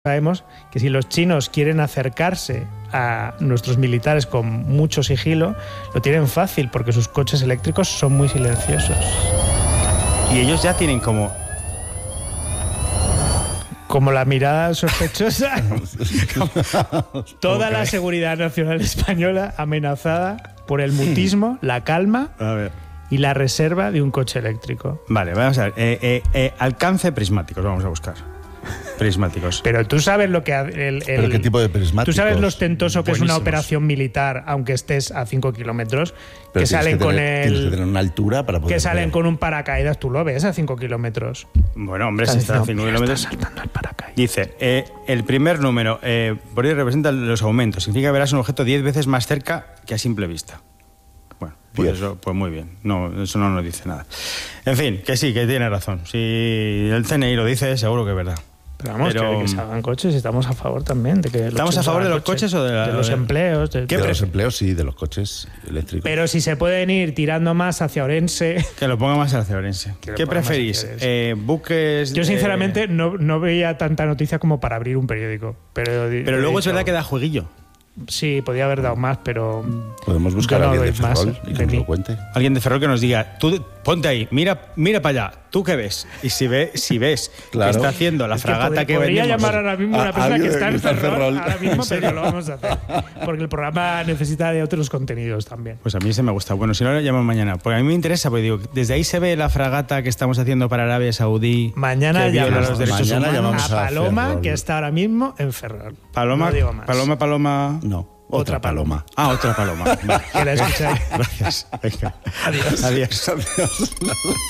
Sabemos que si los chinos quieren acercarse a nuestros militares con mucho sigilo, lo tienen fácil porque sus coches eléctricos son muy silenciosos. Y ellos ya tienen como la mirada sospechosa. Toda la seguridad nacional española amenazada por el mutismo, la calma y la reserva de un coche eléctrico. Vale, vamos a ver. Alcance prismáticos, vamos a buscar. Prismáticos. Pero tú sabes lo que... ¿Pero qué tipo de prismáticos? Tú sabes lo ostentoso que Buenísimos. es una operación militar, aunque estés a 5 kilómetros, Pero que salen con tienes que tener una altura para poder... que salen con un paracaídas, tú lo ves a 5 kilómetros. Bueno, hombre, si está a 5 kilómetros... Estás saltando el paracaídas. Dice, el primer número, por ahí representa los aumentos. Significa que verás un objeto 10 veces más cerca que a simple vista. Bueno, pues, eso, pues muy bien. No, eso no nos dice nada. En fin, que sí, que tiene razón. Si el CNI lo dice, seguro que es verdad. Pero vamos, que se hagan coches, estamos a favor también de que... ¿Estamos a favor de los coches o de los empleos? De los empleos, sí, de los coches eléctricos. Pero si se pueden ir tirando más hacia Orense... Que lo ponga más hacia Orense. ¿Qué preferís? ¿Buques...? Yo sinceramente no veía tanta noticia como para abrir un periódico. Pero luego es verdad que da jueguillo. Sí, podía haber dado más, pero... Podemos buscar a alguien de Ferrol más, y que nos lo cuente. Alguien de Ferrol que nos diga, tú ponte ahí, mira para allá, ¿tú qué ves? Y si ves Claro. que está haciendo la fragata que podría venimos... llamar ahora mismo una persona que está en Ferrol Ferrol. ahora mismo, pero lo vamos a hacer. Porque el programa necesita de otros contenidos también. Pues a mí se me gusta. Bueno, si no, lo llamo mañana. Porque a mí me interesa, porque digo, desde ahí se ve la fragata que estamos haciendo para Arabia Saudí. Mañana que viola llamamos, los derechos mañana humanos. llamamos a a Paloma, Ferrol. que está ahora mismo en Ferrol. Paloma, No digo más. Paloma... No, Otra paloma. Otra paloma. Vale. Que la escucháis. Gracias. Venga. Adiós. Adiós. Adiós.